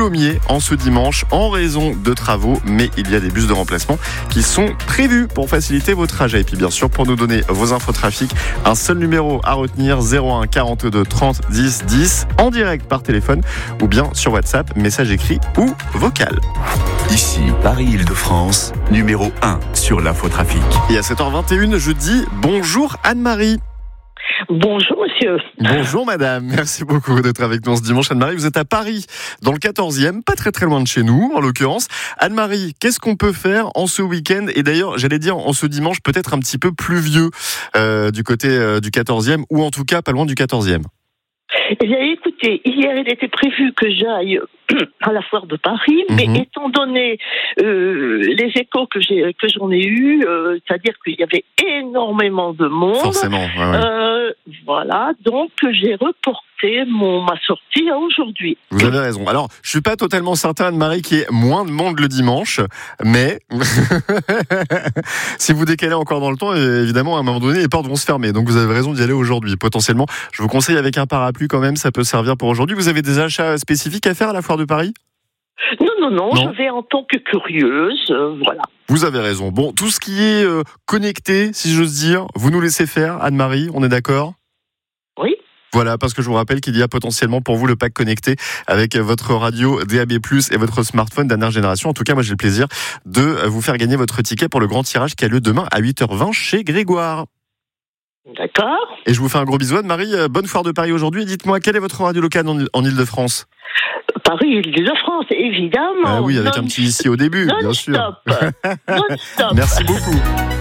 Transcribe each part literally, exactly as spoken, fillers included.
Coulommiers en ce dimanche en raison de travaux, mais il y a des bus de remplacement qui sont prévus pour faciliter vos trajets. Et puis bien sûr, pour nous donner vos infos trafic, un seul numéro à retenir, zéro un quarante-deux trente dix dix, en direct par téléphone ou bien sur WhatsApp, message écrit ou vocal. Ici, Paris-Île-de-France, numéro un sur l'infotrafic. Et à sept heures vingt et une, je dis bonjour Anne-Marie. Bonjour monsieur. Bonjour madame, merci beaucoup d'être avec nous ce dimanche. Anne-Marie, vous êtes à Paris, dans le quatorzième, pas très très loin de chez nous en l'occurrence. Anne-Marie, qu'est-ce qu'on peut faire en ce week-end? Et d'ailleurs, j'allais dire en ce dimanche peut-être un petit peu pluvieux euh, du côté euh, du quatorzième, ou en tout cas pas loin du quatorzième. Eh bien, écoutez, hier, il était prévu que j'aille à la foire de Paris, mm-hmm. mais étant donné euh, les échos que j'ai que j'en ai eus, euh, c'est-à-dire qu'il y avait énormément de monde. Forcément, ouais, ouais. Euh, voilà, donc j'ai reporté mon ma sortie à aujourd'hui. Vous avez raison. Alors, je suis pas totalement certain, Anne-Marie, qu'il y ait moins de monde le dimanche, mais si vous décalez encore dans le temps, évidemment, à un moment donné, les portes vont se fermer. Donc, vous avez raison d'y aller aujourd'hui. Potentiellement, je vous conseille avec un parapluie quand même, ça peut servir pour aujourd'hui. Vous avez des achats spécifiques à faire à la foire de Paris ? Non, non, non, non, je vais en tant que curieuse, euh, voilà. Vous avez raison. Bon, tout ce qui est euh, connecté, si j'ose dire, vous nous laissez faire, Anne-Marie, on est d'accord ? Oui. Voilà, parce que je vous rappelle qu'il y a potentiellement pour vous le pack connecté avec votre radio D A B plus, et votre smartphone dernière génération. En tout cas, moi j'ai le plaisir de vous faire gagner votre ticket pour le grand tirage qui a lieu demain à huit heures vingt chez Grégoire. D'accord. Et je vous fais un gros bisou, Anne-Marie. Bonne foire de Paris aujourd'hui. Et dites-moi, quelle est votre radio locale en Ile-de-France ? Paris, Île-de-France, évidemment. Ah oui, avec non, un petit ici au début, non bien sûr. Stop. Non-stop. Merci beaucoup.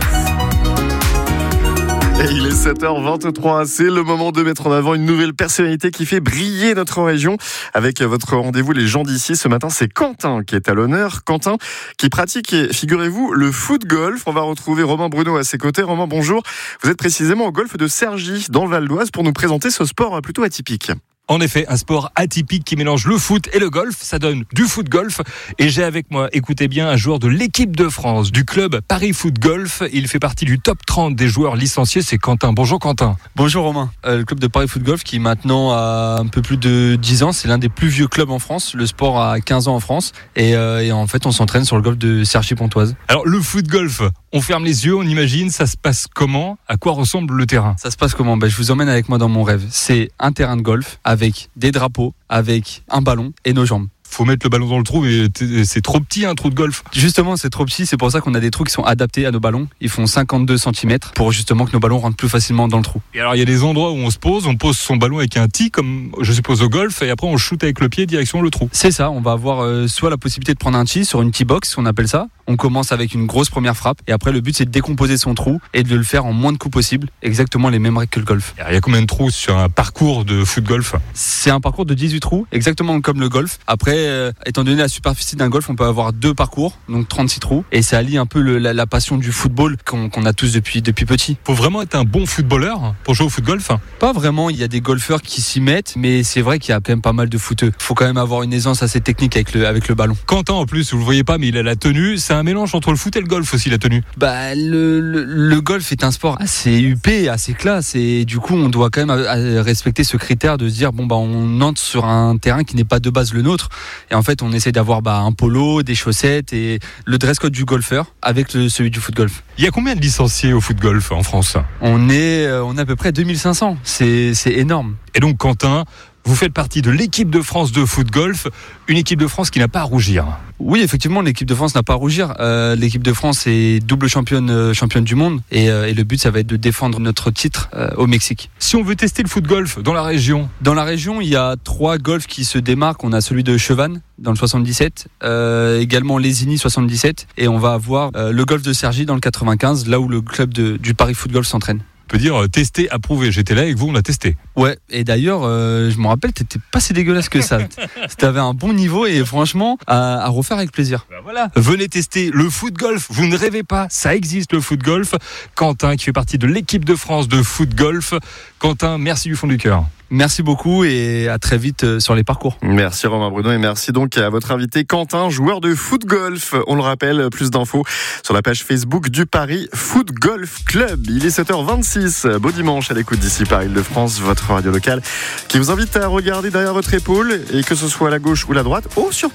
Et il est sept heures vingt-trois, c'est le moment de mettre en avant une nouvelle personnalité qui fait briller notre région. Avec votre rendez-vous Les gens d'ici, ce matin c'est Quentin qui est à l'honneur. Quentin qui pratique, figurez-vous, le foot-golf. On va retrouver Romain Bruno à ses côtés. Romain, bonjour. Vous êtes précisément au golf de Cergy, dans le Val d'Oise, pour nous présenter ce sport plutôt atypique. En effet, un sport atypique qui mélange le foot et le golf, ça donne du foot-golf. Et j'ai avec moi, écoutez bien, un joueur de l'équipe de France, du club Paris Foot Golf. Il fait partie du top trente des joueurs licenciés, c'est Quentin. Bonjour Quentin. Bonjour Romain. Euh, le club de Paris Foot Golf qui maintenant a un peu plus de dix ans, c'est l'un des plus vieux clubs en France. Le sport a quinze ans en France. Et, euh, et en fait, on s'entraîne sur le golf de Cergy-Pontoise. Alors le foot-golf, on ferme les yeux, on imagine, ça se passe comment ? À quoi ressemble le terrain ? Ça se passe comment ? ben, Je vous emmène avec moi dans mon rêve. C'est un terrain de golf avec des drapeaux, avec un ballon et nos jambes. Faut mettre le ballon dans le trou, mais c'est trop petit un trou de golf. Justement, c'est trop petit, c'est pour ça qu'on a des trous qui sont adaptés à nos ballons. Ils font cinquante-deux centimètres pour justement que nos ballons rentrent plus facilement dans le trou. Et alors il y a des endroits où on se pose, on pose son ballon avec un tee, comme je suppose au golf, et après on shoot avec le pied direction le trou. C'est ça, on va avoir euh, soit la possibilité de prendre un tee sur une tee box, on appelle ça. On commence avec une grosse première frappe, et après le but c'est de décomposer son trou et de le faire en moins de coups possible, exactement les mêmes règles que le golf. Il y a combien de trous sur un parcours de foot-golf ? C'est un parcours de dix-huit trous, exactement comme le golf. Après, euh, étant donné la superficie d'un golf, on peut avoir deux parcours, donc trente-six trous, et ça allie un peu le, la, la passion du football qu'on, qu'on a tous depuis, depuis petit. Faut vraiment être un bon footballeur pour jouer au foot-golf ? Pas vraiment, il y a des golfeurs qui s'y mettent, mais c'est vrai qu'il y a quand même pas mal de footeux. Faut quand même avoir une aisance assez technique avec le, avec le ballon. Quentin, en plus, vous le voyez pas, mais il a la tenue, c'est un mélange entre le foot et le golf aussi, la tenue. Bah, le, le, le golf est un sport assez huppé, assez classe, et du coup, on doit quand même respecter ce critère de se dire, bon, bah, on entre sur un terrain qui n'est pas de base le nôtre, et en fait, on essaie d'avoir bah, un polo, des chaussettes et le dress code du golfeur avec le, celui du foot-golf. Il y a combien de licenciés au foot-golf en France ? On est, on est à peu près deux mille cinq cents, c'est, c'est énorme. Et donc, Quentin, vous faites partie de l'équipe de France de foot-golf, une équipe de France qui n'a pas à rougir. Oui, effectivement, l'équipe de France n'a pas à rougir. Euh, l'équipe de France est double championne, euh, championne du monde et, euh, et le but, ça va être de défendre notre titre euh, au Mexique. Si on veut tester le foot-golf dans la région ? Dans la région, il y a trois golfs qui se démarquent. On a celui de Chevannes dans le soixante-dix-sept, euh, également Lésigny soixante-dix-sept, et on va avoir euh, le golf de Cergy dans le quatre-vingt-quinze, là où le club de, du Paris Foot Golf s'entraîne. On peut dire tester, approuver. J'étais là avec vous, on l'a testé. Ouais, et d'ailleurs, euh, je me rappelle, t'étais pas si dégueulasse que ça. T'avais un bon niveau et franchement, à, à refaire avec plaisir. Ben voilà. Venez tester le foot-golf. Vous ne rêvez pas, ça existe le foot-golf. Quentin, qui fait partie de l'équipe de France de foot-golf. Quentin, merci du fond du cœur. Merci beaucoup et à très vite sur les parcours. Merci Romain Bruno et merci donc à votre invité Quentin, joueur de foot-golf. On le rappelle, plus d'infos sur la page Facebook du Paris Foot Golf Club. Il est sept heures vingt-six. Beau dimanche à l'écoute d'ici par Île-de-France, votre radio locale qui vous invite à regarder derrière votre épaule et que ce soit à la gauche ou la droite. Oh, surprise!